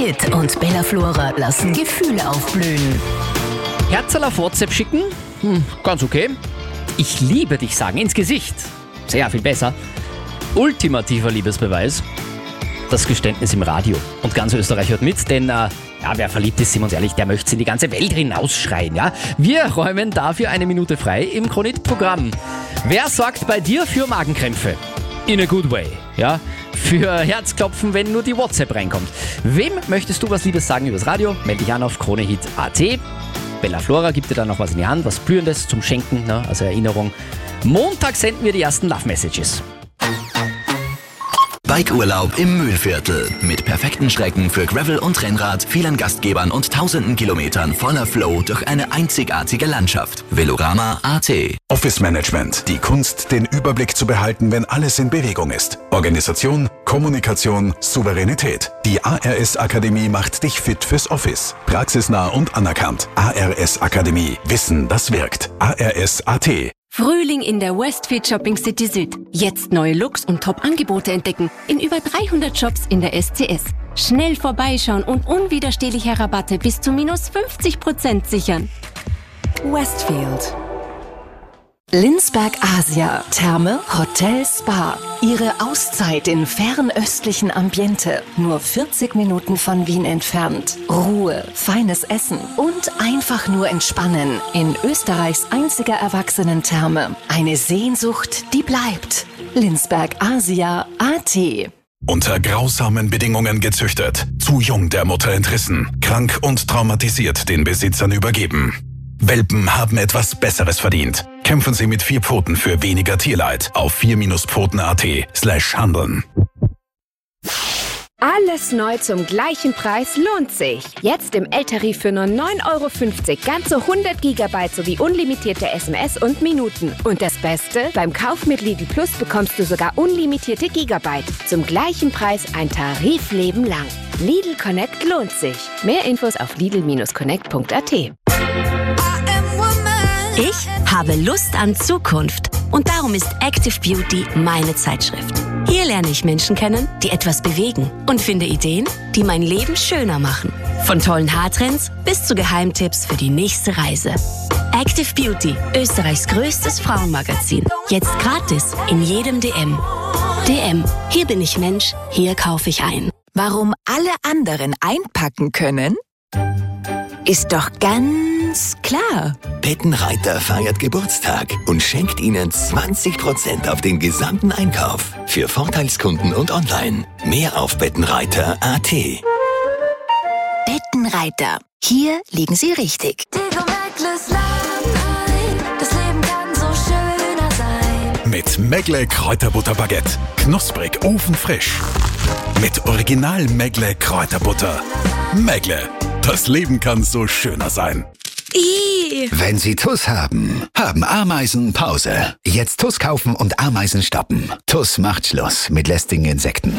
Hit und Bella Flora lassen Gefühle aufblühen. Herzerl auf WhatsApp schicken? Ganz okay. Ich liebe dich sagen ins Gesicht. Sehr viel besser. Ultimativer Liebesbeweis. Das Geständnis im Radio. Und ganz Österreich hört mit, denn wer verliebt ist, sind wir uns ehrlich, der möchte es in die ganze Welt hinausschreien. Ja? Wir räumen dafür 1 Minute frei im Kronit-Programm. Wer sorgt bei dir für Magenkrämpfe? In a good way. Ja? Für Herzklopfen, wenn nur die WhatsApp reinkommt. Wem möchtest du was Liebes sagen übers Radio? Melde dich an auf KroneHit.at. Bella Flora gibt dir dann noch was in die Hand, was Blühendes zum Schenken, also Erinnerung. Montag senden wir die ersten Love-Messages. Bikeurlaub im Mühlviertel. Mit perfekten Strecken für Gravel und Rennrad, vielen Gastgebern und tausenden Kilometern voller Flow durch eine einzigartige Landschaft. Velorama.at. Office Management. Die Kunst, den Überblick zu behalten, wenn alles in Bewegung ist. Organisation, Kommunikation, Souveränität. Die ARS Akademie macht dich fit fürs Office. Praxisnah und anerkannt. ARS Akademie. Wissen, das wirkt. ARS.at. Frühling in der Westfield Shopping City Süd. Jetzt neue Looks und Top-Angebote entdecken in über 300 Shops in der SCS. Schnell vorbeischauen und unwiderstehliche Rabatte bis zu minus 50% sichern. Westfield. Linsberg Asia. Therme, Hotel, Spa. Ihre Auszeit in fernöstlichen Ambiente. Nur 40 Minuten von Wien entfernt. Ruhe, feines Essen und einfach nur entspannen in Österreichs einziger Erwachsenentherme. Eine Sehnsucht, die bleibt. Linsberg Asia.at. Unter grausamen Bedingungen gezüchtet. Zu jung der Mutter entrissen. Krank und traumatisiert den Besitzern übergeben. Welpen haben etwas Besseres verdient. Kämpfen Sie mit 4 Pfoten für weniger Tierleid auf 4-pfoten.at/handeln. Alles neu zum gleichen Preis lohnt sich. Jetzt im L-Tarif für nur 9,50 € ganze 100 GB sowie unlimitierte SMS und Minuten. Und das Beste? Beim Kauf mit Lidl Plus bekommst du sogar unlimitierte Gigabyte. Zum gleichen Preis ein Tarifleben lang. Lidl Connect lohnt sich. Mehr Infos auf lidl-connect.at. Ich habe Lust an Zukunft und darum ist Active Beauty meine Zeitschrift. Hier lerne ich Menschen kennen, die etwas bewegen und finde Ideen, die mein Leben schöner machen. Von tollen Haartrends bis zu Geheimtipps für die nächste Reise. Active Beauty, Österreichs größtes Frauenmagazin. Jetzt gratis in jedem DM. DM, hier bin ich Mensch, hier kaufe ich ein. Warum alle anderen einpacken können? Ist doch ganz klar. Bettenreiter feiert Geburtstag und schenkt Ihnen 20% auf den gesamten Einkauf. Für Vorteilskunden und online. Mehr auf Bettenreiter.at. Bettenreiter. Hier liegen Sie richtig. Mit Megle Kräuterbutterbaguette. Knusprig, ofenfrisch. Mit Original Megle Kräuterbutter. Megle. Das Leben kann so schöner sein. Wenn Sie TUS haben Ameisen Pause. Jetzt TUS kaufen und Ameisen stoppen. TUS macht Schluss mit lästigen Insekten.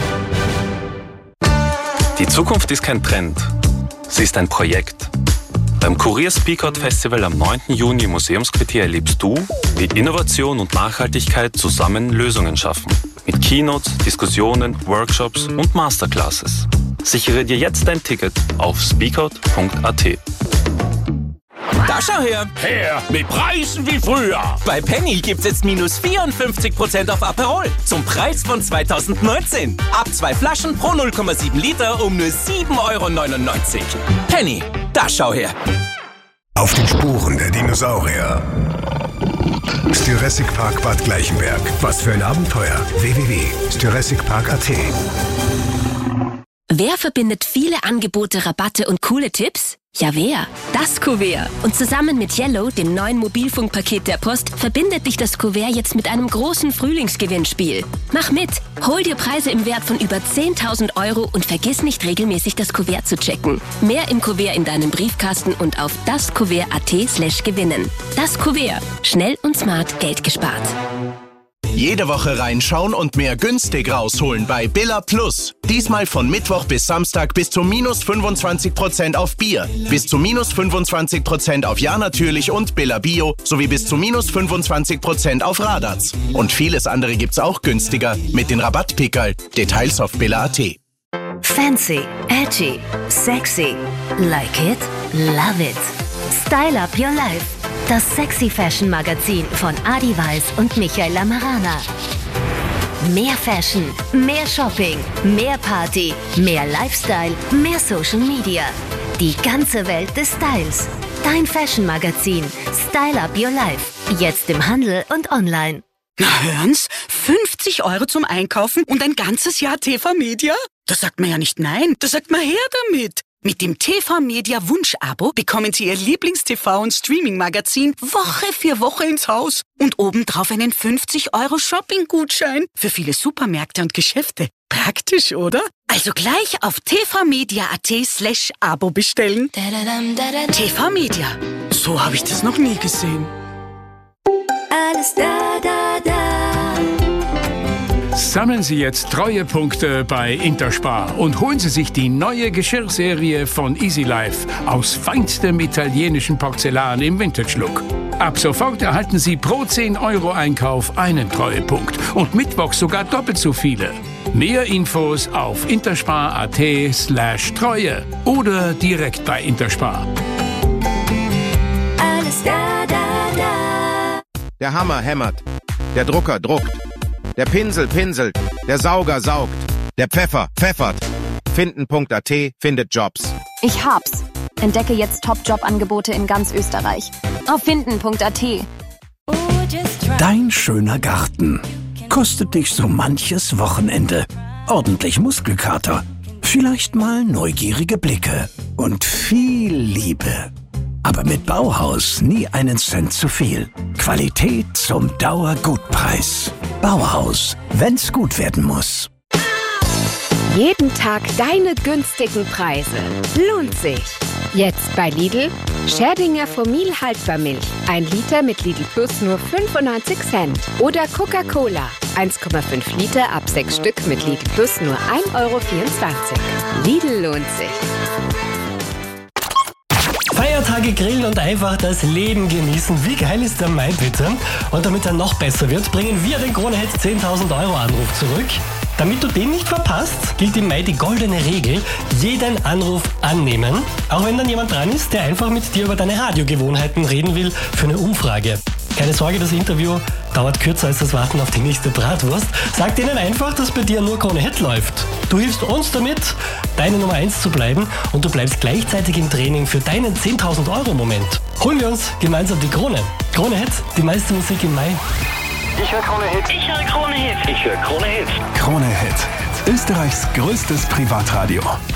Die Zukunft ist kein Trend. Sie ist ein Projekt. Beim Kurier Speakout Festival am 9. Juni im Museumsquartier erlebst du, wie Innovation und Nachhaltigkeit zusammen Lösungen schaffen. Mit Keynotes, Diskussionen, Workshops und Masterclasses. Sichere dir jetzt dein Ticket auf speakout.at. Da schau her! Her, mit Preisen wie früher! Bei Penny gibt's jetzt minus 54% auf Aperol zum Preis von 2019. Ab 2 Flaschen pro 0,7 Liter um nur 7,99 €. Penny, da schau her! Auf den Spuren der Dinosaurier. Jurassic Park Bad Gleichenberg. Was für ein Abenteuer. www.jurassicpark.at. Wer verbindet viele Angebote, Rabatte und coole Tipps? Ja, wer? Das Kuvert. Und zusammen mit Yellow, dem neuen Mobilfunkpaket der Post, verbindet dich das Kuvert jetzt mit einem großen Frühlingsgewinnspiel. Mach mit! Hol dir Preise im Wert von über 10.000 € und vergiss nicht regelmäßig das Kuvert zu checken. Mehr im Kuvert in deinem Briefkasten und auf daskuvert.at/gewinnen. Das Kuvert. Schnell und smart Geld gespart. Jede Woche reinschauen und mehr günstig rausholen bei Billa Plus. Diesmal von Mittwoch bis Samstag bis zu minus 25% auf Bier, bis zu minus 25% auf Ja natürlich und Billa Bio sowie bis zu minus 25% auf Radatz. Und vieles andere gibt's auch günstiger mit den Rabattpickerl. Details auf billa.at. Fancy, edgy, sexy. Like it? Love it. Style Up Your Life. Das Sexy Fashion Magazin von Adi Weiß und Michael Lamarana. Mehr Fashion, mehr Shopping, mehr Party, mehr Lifestyle, mehr Social Media. Die ganze Welt des Styles. Dein Fashion Magazin. Style Up Your Life. Jetzt im Handel und online. Na hören's, 50 € zum Einkaufen und ein ganzes Jahr TV-Media? Da sagt man ja nicht nein, da sagt man her damit. Mit dem TV-Media Wunsch-Abo bekommen Sie Ihr Lieblings-TV- und Streaming-Magazin Woche für Woche ins Haus. Und obendrauf einen 50 € Shopping-Gutschein für viele Supermärkte und Geschäfte. Praktisch, oder? Also gleich auf tvmedia.at/Abo bestellen. TV-Media. So habe ich das noch nie gesehen. Alles da, da, da. Sammeln Sie jetzt Treuepunkte bei Interspar und holen Sie sich die neue Geschirrserie von Easy Life aus feinstem italienischen Porzellan im Vintage-Look. Ab sofort erhalten Sie pro 10 € Einkauf einen Treuepunkt und mittwochs sogar doppelt so viele. Mehr Infos auf interspar.at/Treue oder direkt bei Interspar. Alles da, da, da. Der Hammer hämmert, der Drucker druckt, der Pinsel pinselt, der Sauger saugt, der Pfeffer pfeffert. Finden.at findet Jobs. Ich hab's. Entdecke jetzt Top-Job-Angebote in ganz Österreich. Auf Finden.at. Dein schöner Garten kostet dich so manches Wochenende. Ordentlich Muskelkater, vielleicht mal neugierige Blicke und viel Liebe. Aber mit Bauhaus nie einen Cent zu viel. Qualität zum Dauergutpreis. Bauhaus, wenn's gut werden muss. Jeden Tag deine günstigen Preise. Lohnt sich. Jetzt bei Lidl. Scherdinger Fomil Haltbarmilch. 1 Liter mit Lidl Plus nur 95 Cent. Oder Coca-Cola. 1,5 Liter ab 6 Stück mit Lidl Plus nur 1,24 €. Lidl lohnt sich. Feiertage grillen und einfach das Leben genießen. Wie geil ist der Mai bitte? Und damit er noch besser wird, bringen wir den Krone-Hit 10.000 € Anruf zurück. Damit du den nicht verpasst, gilt im Mai die goldene Regel: jeden Anruf annehmen. Auch wenn dann jemand dran ist, der einfach mit dir über deine Radiogewohnheiten reden will für eine Umfrage. Keine Sorge, das Interview dauert kürzer als das Warten auf die nächste Bratwurst. Sag denen einfach, dass bei dir nur Krone-Hit läuft. Du hilfst uns damit, deine Nummer 1 zu bleiben, und du bleibst gleichzeitig im Training für deinen 10.000 € Moment. Holen wir uns gemeinsam die Krone. Krone-Hit, die meiste Musik im Mai. Ich höre Krone-Hit. Ich höre Krone-Hit. Ich höre Krone-Hit. Krone-Hit. Österreichs größtes Privatradio.